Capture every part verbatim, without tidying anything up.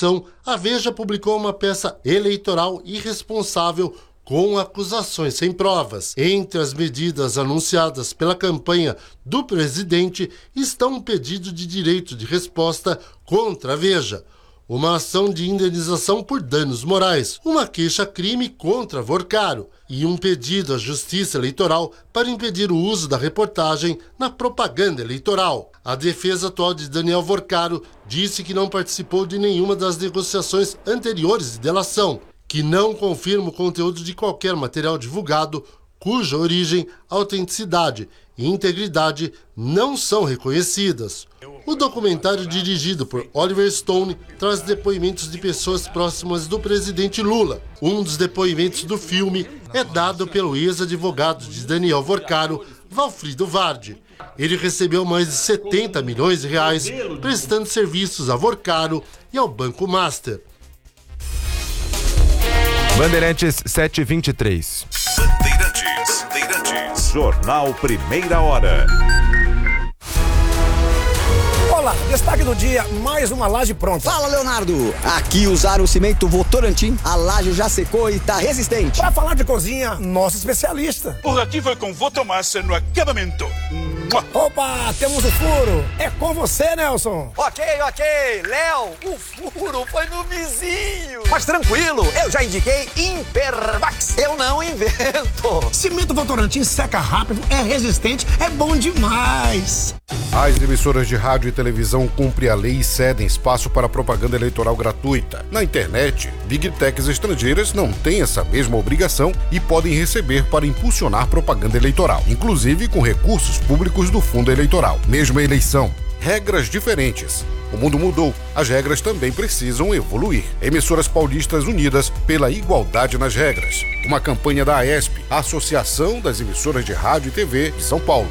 eleição, a Veja publicou uma peça eleitoral irresponsável com acusações sem provas. Entre as medidas anunciadas pela campanha do presidente estão um pedido de direito de resposta contra a Veja, uma ação de indenização por danos morais, uma queixa-crime contra Vorcaro e um pedido à Justiça Eleitoral para impedir o uso da reportagem na propaganda eleitoral. A defesa atual de Daniel Vorcaro disse que não participou de nenhuma das negociações anteriores de delação, que não confirma o conteúdo de qualquer material divulgado cuja origem, autenticidade e integridade não são reconhecidas. O documentário, dirigido por Oliver Stone, traz depoimentos de pessoas próximas do presidente Lula. Um dos depoimentos do filme é dado pelo ex-advogado de Daniel Vorcaro, Valfrido Vardi. Ele recebeu mais de setenta milhões de reais prestando serviços a Vorcaro e ao Banco Master. Bandeirantes sete e vinte e três. Bandeirantes, Bandeirantes. Jornal Primeira Hora. Olá, destaque do dia, mais uma laje pronta. Fala, Leonardo. Aqui usaram o cimento Votorantim, a laje já secou e tá resistente. Pra falar de cozinha, nosso especialista. Por aqui foi com Votomassa no acabamento. Opa, temos o furo. É com você, Nelson. Ok, ok. Léo, o furo foi no vizinho. Mas tranquilo, eu já indiquei Impermax. Eu não invento. Cimento Votorantim seca rápido, é resistente, é bom demais. As emissoras de rádio e televisão cumprem a lei e cedem espaço para propaganda eleitoral gratuita. Na internet, Big Techs estrangeiras não têm essa mesma obrigação e podem receber para impulsionar propaganda eleitoral, inclusive com recursos públicos do fundo eleitoral. Mesma eleição, regras diferentes. O mundo mudou, as regras também precisam evoluir. Emissoras Paulistas Unidas pela Igualdade nas Regras. Uma campanha da AESP, a Associação das Emissoras de Rádio e T V de São Paulo.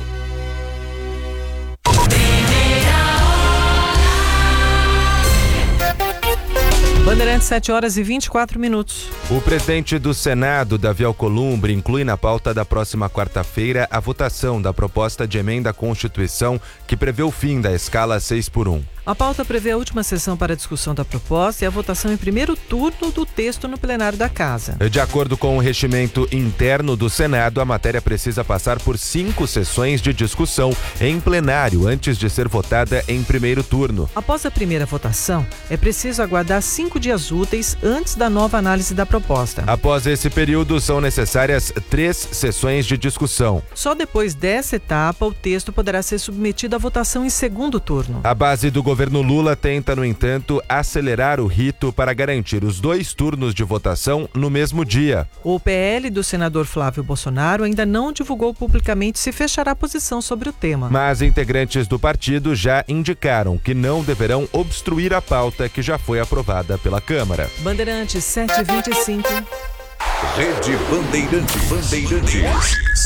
Bandeirantes, sete horas e vinte e quatro minutos. O presidente do Senado, Davi Alcolumbre, inclui na pauta da próxima quarta-feira a votação da proposta de emenda à Constituição que prevê o fim da escala seis por um. A pauta prevê a última sessão para a discussão da proposta e a votação em primeiro turno do texto no plenário da Casa. De acordo com o regimento interno do Senado, a matéria precisa passar por cinco sessões de discussão em plenário antes de ser votada em primeiro turno. Após a primeira votação, é preciso aguardar cinco dias úteis antes da nova análise da proposta. Após esse período, são necessárias três sessões de discussão. Só depois dessa etapa, o texto poderá ser submetido à votação em segundo turno. A base do governo Lula tenta, no entanto, acelerar o rito para garantir os dois turnos de votação no mesmo dia. O P L do senador Flávio Bolsonaro ainda não divulgou publicamente se fechará posição sobre o tema. Mas integrantes do partido já indicaram que não deverão obstruir a pauta que já foi aprovada pela Câmara. Bandeirantes, sete e vinte e cinco. Rede Bandeirantes. Bandeirantes.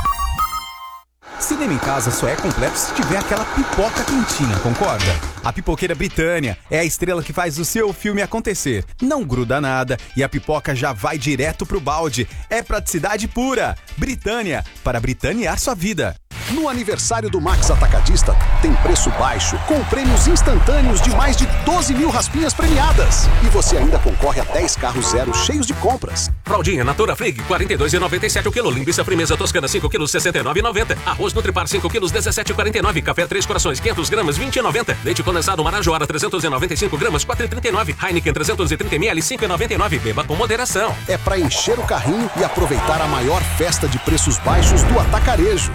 Cinema em casa só é completo se tiver aquela pipoca quentinha, concorda? A Pipoqueira Britânia é a estrela que faz o seu filme acontecer. Não gruda nada e a pipoca já vai direto pro balde. É praticidade pura. Britânia, para britanear sua vida. No aniversário do Max Atacadista, tem preço baixo, com prêmios instantâneos de mais de doze mil raspinhas premiadas. E você ainda concorre a dez carros zero cheios de compras. Fraldinha Natura Frig, quarenta e dois reais e noventa e sete centavos o quilo. Linguiça Frimeza Toscana, cinco quilos, sessenta e nove reais e noventa centavos. Arroz Nutripar, cinco quilos, dezessete reais e quarenta e nove centavos. Café Três Corações, quinhentos gramas, vinte reais e noventa centavos. Leite condensado Marajoara, trezentos e noventa e cinco gramas, quatro reais e trinta e nove centavos. Heineken, trezentos e trinta mililitros, cinco reais e noventa e nove centavos. Beba com moderação. É para encher o carrinho e aproveitar a maior festa de preços baixos do atacarejo.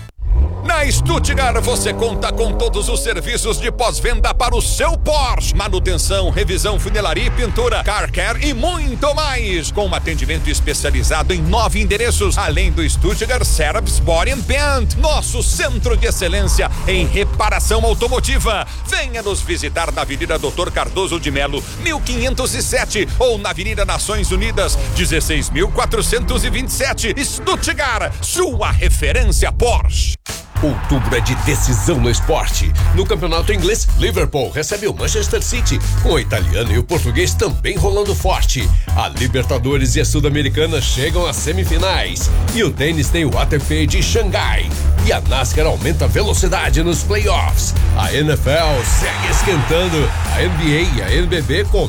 Na Stuttgart você conta com todos os serviços de pós-venda para o seu Porsche. Manutenção, revisão, funilaria e pintura, car care e muito mais. Com um atendimento especializado em nove endereços, além do Stuttgart Service Body and Paint, nosso centro de excelência em reparação automotiva. Venha nos visitar na Avenida doutor Cardoso de Melo, mil quinhentos e sete, ou na Avenida Nações Unidas, dezesseis mil quatrocentos e vinte e sete. Stuttgart, sua referência Porsche. Outubro é de decisão no esporte. No campeonato inglês, Liverpool recebe o Manchester City, com o italiano e o português também rolando forte. A Libertadores e a Sul-Americana chegam às semifinais. E o tênis tem o A T P de Xangai. E a NASCAR aumenta a velocidade nos playoffs. A N F L segue esquentando. A N B A e a N B B com